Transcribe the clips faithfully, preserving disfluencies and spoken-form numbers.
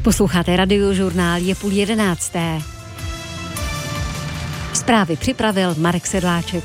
Posloucháte Radiožurnál, je půl jedenácté. Zprávy připravil Marek Sedláček.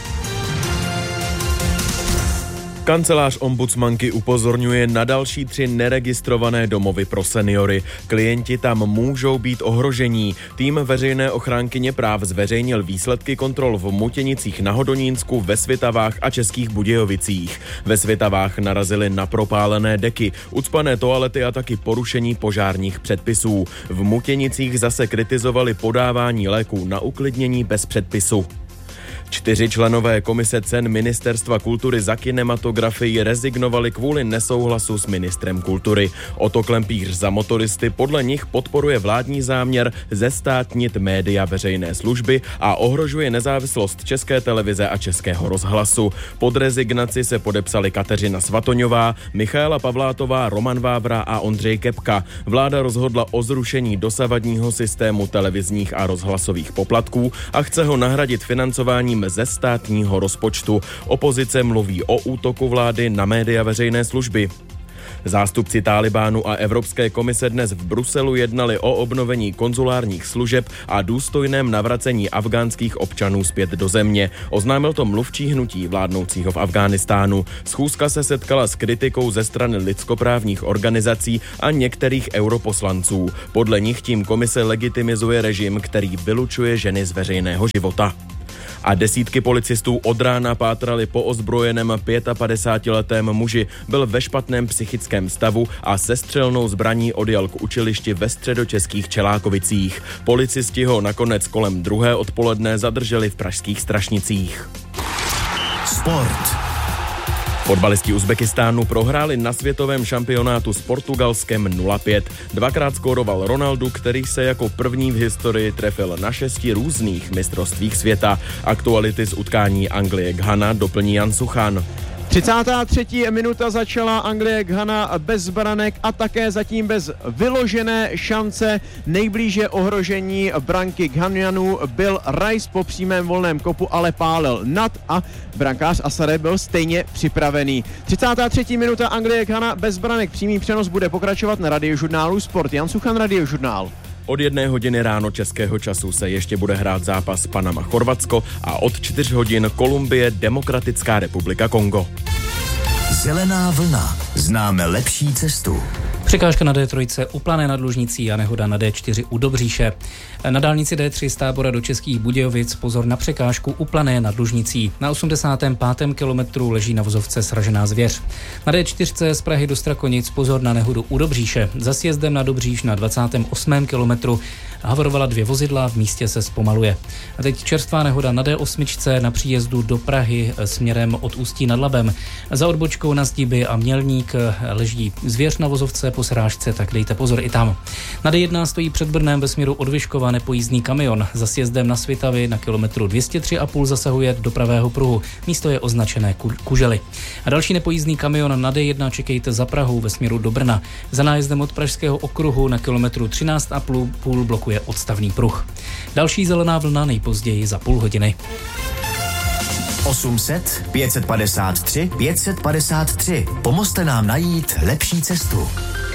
Kancelář ombudsmanky upozorňuje na další tři neregistrované domovy pro seniory. Klienti tam můžou být ohrožení. Tým veřejné ochránkyně práv zveřejnil výsledky kontrol v Mutěnicích na Hodonínsku, ve Svitavách a Českých Budějovicích. Ve Svitavách narazili na propálené deky, ucpané toalety a taky porušení požárních předpisů. V Mutěnicích zase kritizovali podávání léků na uklidnění bez předpisu. Čtyři členové komise cen Ministerstva kultury za kinematografii rezignovali kvůli nesouhlasu s ministrem kultury. Otto Klempíř za motoristy podle nich podporuje vládní záměr zestátnit média veřejné služby a ohrožuje nezávislost České televize a Českého rozhlasu. Pod rezignaci se podepsali Kateřina Svatoňová, Michaela Pavlátová, Roman Vávra a Ondřej Kepka. Vláda rozhodla o zrušení dosavadního systému televizních a rozhlasových poplatků a chce ho nahradit financováním ze státního rozpočtu. Opozice mluví o útoku vlády na média veřejné služby. Zástupci Tálibánu a Evropské komise dnes v Bruselu jednali o obnovení konzulárních služeb a důstojném navracení afgánských občanů zpět do země. Oznámil to mluvčí hnutí vládnoucího v Afghánistánu. Schůzka se setkala s kritikou ze strany lidskoprávních organizací a některých europoslanců. Podle nich tím komise legitimizuje režim, který vylučuje ženy z veřejného života. A desítky policistů od rána pátrali po ozbrojeném pětapadesátiletém muži. Byl ve špatném psychickém stavu a se střelnou zbraní odjel k učilišti ve středočeských Čelákovicích. Policisti ho nakonec kolem druhé odpoledne zadrželi v pražských Strašnicích. Sport. Fotbalisti Uzbekistánu prohráli na světovém šampionátu s Portugalskem nula pět. Dvakrát skóroval Ronaldo, který se jako první v historii trefil na šesti různých mistrovstvích světa. Aktuality z utkání Anglie-Ghana doplní Jan Suchan. třicátá třetí minuta začala Anglie Ghana bez branek a také zatím bez vyložené šance. Nejblíže ohrožení branky Ghanianů byl Rice po přímém volném kopu, ale pálil nad a brankář Asare byl stejně připravený. třicátá třetí minuta Anglie Ghana bez branek. Přímý přenos bude pokračovat na Radiožurnálu Sport. Jan Suchan, Radiožurnál. Od jedné hodiny ráno českého času se ještě bude hrát zápas Panama-Chorvatsko a od čtyř hodin Kolumbie, Demokratická republika Kongo. Zelená vlna. Známe lepší cestu. Překážka na D tři u Plané nad Lužnicí a nehoda na D čtyři u Dobříše. Na dálnici D tři z Tábora do Českých Budějovic pozor na překážku u Plané nad Lužnicí. Na osmdesátém pátém kilometru leží na vozovce sražená zvěř. Na D čtyři z Prahy do Strakonic pozor na nehodu u Dobříše. Za sjezdem na Dobříš na dvacátém osmém kilometru havarovala dvě vozidla, v místě se zpomaluje. A teď čerstvá nehoda na D osm na příjezdu do Prahy směrem od Ústí nad Labem. Za odbočkou na Zdiby a Mělník leží zvěř na vozovce po srážce, tak dejte pozor i tam. Na D jedna stojí před Brnem ve směru od Vyškova nepojízdný kamion. Za sjezdem na Svitavy na kilometru dvě stě tři a půl zasahuje do pravého pruhu. Místo je označené ku- Kužely. A další nepojízdný kamion na D jedna čekejte za Prahou ve směru do Brna. Za nájezdem od Pražského okruhu na kilometru třináct a půl blokuje odstavný pruh. Další zelená vlna nejpozději za půl hodiny. osm set, pět set padesát tři, pět set padesát tři. Pomozte nám najít lepší cestu.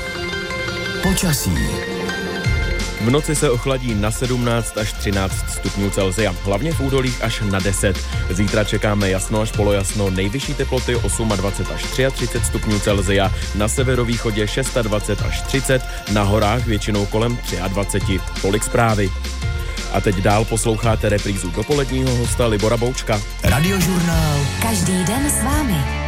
Počasí. V noci se ochladí na sedmnáct až třináct stupňů Celsia, hlavně v údolích až na deset. Zítra čekáme jasno až polojasno, nejvyšší teploty dvacet osm až třicet tři stupňů Celsia, na severovýchodě dvacet šest až třicet, na horách většinou kolem dvacet tři. Tolik zprávy. A teď dál posloucháte reprízu dopoledního hosta Libora Boučka. Radiožurnál. Každý den s vámi.